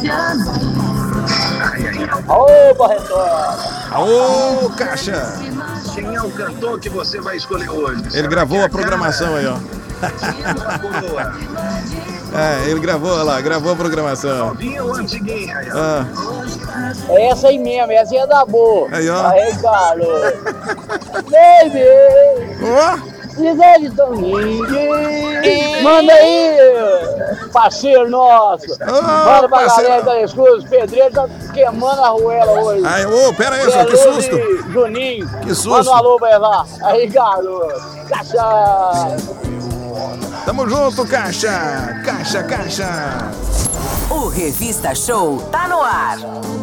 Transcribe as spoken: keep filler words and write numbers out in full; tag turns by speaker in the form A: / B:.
A: Ô, Barretão!
B: Ô, Caixa!
C: Quem é o cantor que você vai escolher hoje?
B: Ele gravou a programação aí, ó. É, ele gravou, olha lá, gravou a programação.
C: Novinha ou antiguinha? Aí, ó.
B: Ah,
A: É essa aí mesmo, essa aí é da boa.
B: Aí, ó.
A: Aí, garoto. Baby!
B: ó,
A: Gisele Domingues. Manda aí, parceiro nosso. Manda pra
B: parceiro.
A: galera da escuta, os pedreiros tá queimando a arruela hoje.
B: aí, ô, pera aí, só, que
A: Veloso
B: susto.
A: e Juninho.
B: Que susto.
A: Manda um alô pra ele lá. Aí, garoto. Cachaça.
B: Tamo junto, Caixa! Caixa, Caixa!
D: O Revista Show tá no ar.